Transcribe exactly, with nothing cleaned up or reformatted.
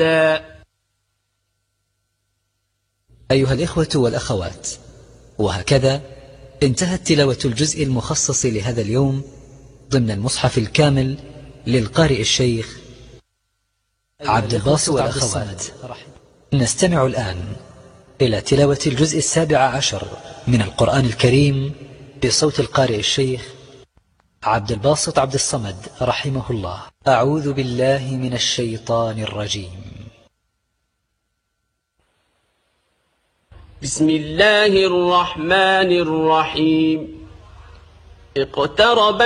أيها الإخوة والأخوات، وهكذا انتهت تلاوة الجزء المخصص لهذا اليوم ضمن المصحف الكامل للقارئ الشيخ عبد الباسط عبد الصمد. نستمع الآن إلى تلاوة الجزء السابع عشر من القرآن الكريم بصوت القارئ الشيخ عبد الباسط عبد الصمد رحمه الله. أعوذ بالله من الشيطان الرجيم. بسم الله الرحمن الرحيم. اقترب